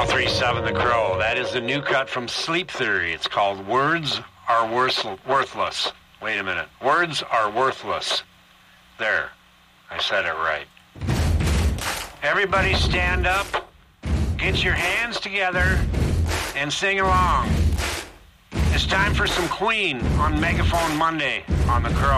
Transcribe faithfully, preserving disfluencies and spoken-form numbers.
oh three seven The Crow. That is the new cut from Sleep Theory. It's called Words Are Worth- Worthless. Wait a minute. Words are worthless. There. I said it right. Everybody stand up. Get your hands together and sing along. It's time for some Queen on Megaphone Monday on The Crow.